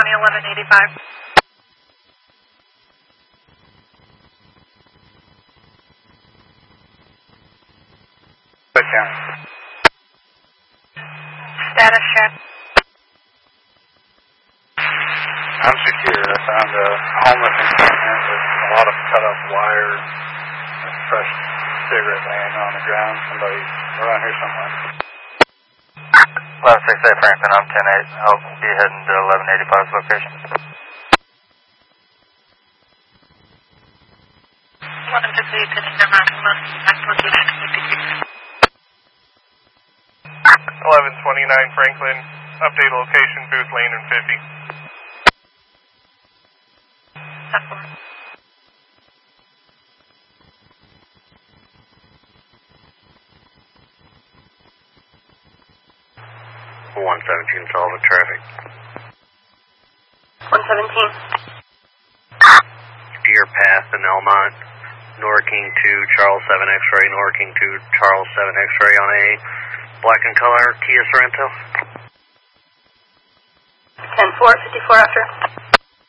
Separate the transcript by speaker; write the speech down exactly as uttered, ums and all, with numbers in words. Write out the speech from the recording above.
Speaker 1: me eleven eighty-five.
Speaker 2: Put down.
Speaker 1: Status check.
Speaker 2: I'm secure. I found a homeless encampment with a lot of cut off wires and fresh cigarette laying on the ground. Somebody around here somewhere.
Speaker 3: eleven six eight Franklin, I'm ten eight. I'll be heading to eleven eighty-five's location.
Speaker 1: eleven six eight, heading to Maximus, location fifty-six.
Speaker 4: eleven twenty-nine Franklin, update location, booth lane and fifty.
Speaker 3: one seventeen, solve the traffic.
Speaker 1: one seventeen.
Speaker 3: Deer Path in Elmont, Norking to Charles seven X-ray, Norking to Charles seven X-ray on a black and color Kia Sorento.
Speaker 1: ten four, fifty-four after.